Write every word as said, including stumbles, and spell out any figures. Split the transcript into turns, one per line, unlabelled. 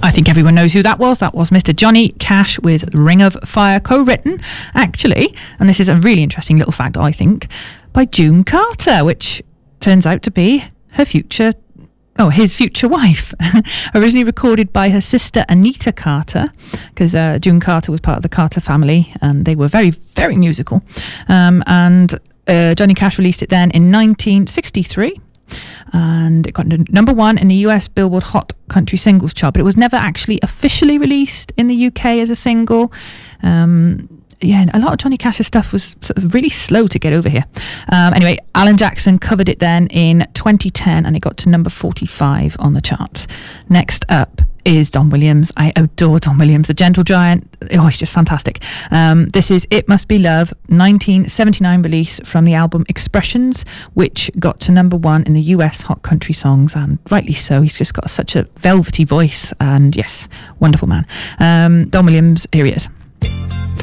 I think everyone knows who that was. That was Mister Johnny Cash with Ring of Fire, co-written, actually, and this is a really interesting little fact, I think, by June Carter, which turns out to be her future, oh, his future wife. Originally recorded by her sister Anita Carter, because uh, June Carter was part of the Carter family, and they were very, very musical. Um, and uh, Johnny Cash released it then in nineteen sixty-three. And it got number one in the U S Billboard Hot Country Singles chart, but it was never actually officially released in the U K as a single. Um, yeah, a lot of Johnny Cash's stuff was sort of really slow to get over here. Um, anyway, Alan Jackson covered it then in twenty ten, and it got to number forty-five on the charts. Next up is Don Williams. I adore Don Williams, the gentle giant. Oh, he's just fantastic. Um, this is It Must Be Love, nineteen seventy-nine release from the album Expressions, which got to number one in the U S Hot Country Songs, and rightly so. He's just got such a velvety voice, and yes, wonderful man. Um, Don Williams, here he is.